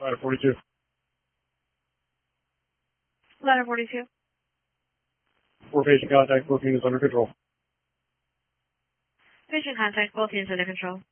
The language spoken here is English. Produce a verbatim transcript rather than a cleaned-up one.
Ladder forty-two. Ladder forty-two. Four patient contact, both units under control. Patient contact, both units under control.